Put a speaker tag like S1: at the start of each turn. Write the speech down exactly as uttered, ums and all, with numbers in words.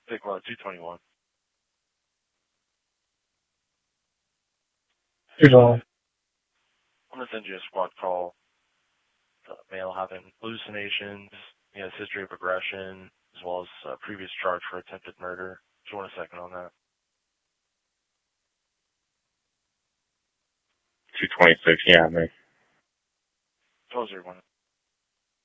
S1: Take one, two twenty-one.
S2: Here's all.
S1: I'm going to send you a squad call. The male having hallucinations, he has history of aggression, as well as a previous charge for attempted murder. Do you want a second on that?
S2: two twenty-six, yeah, man.
S1: twelve oh one.